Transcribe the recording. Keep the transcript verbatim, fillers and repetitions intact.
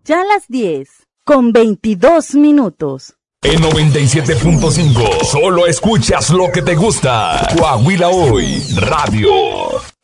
Ya las diez, con veintidós minutos. En noventa y siete punto cinco, solo escuchas lo que te gusta. Coahuila Hoy, Radio.